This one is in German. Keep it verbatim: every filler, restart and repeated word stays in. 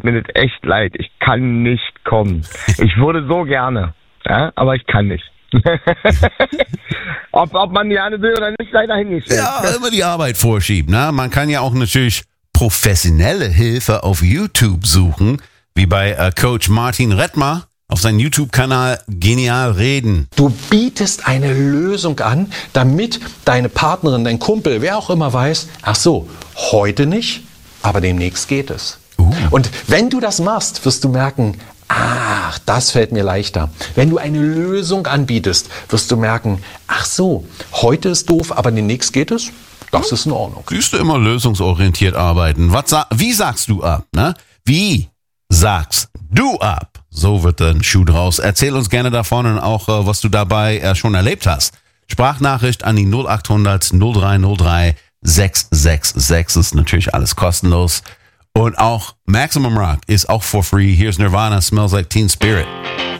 tut mir das echt leid. Ich kann nicht kommen. Ich würde so gerne, ja, aber ich kann nicht. ob, ob man gerne will oder nicht, leider hingestellt. Ja, immer die Arbeit vorschieben. Ne? Man kann ja auch natürlich professionelle Hilfe auf YouTube suchen, wie bei äh, Coach Martin Rettmer auf seinem YouTube-Kanal Genial Reden. Du bietest eine Lösung an, damit deine Partnerin, dein Kumpel, wer auch immer weiß, ach so, heute nicht, aber demnächst geht es. Uh. Und wenn du das machst, wirst du merken, ach, das fällt mir leichter. Wenn du eine Lösung anbietest, wirst du merken, ach so, heute ist doof, aber demnächst geht es. Das ist in Ordnung. Siehst du, immer lösungsorientiert arbeiten. Was sa- wie sagst du ab? Ne? Wie sagst du ab? So wird ein Schuh draus. Erzähl uns gerne davon und auch, äh, was du dabei äh, schon erlebt hast. Sprachnachricht an die null acht hundert null drei null drei sechs sechs sechs. Ist natürlich alles kostenlos. Und auch Maximum Rock ist auch for free. Here's Nirvana, Smells Like Teen Spirit.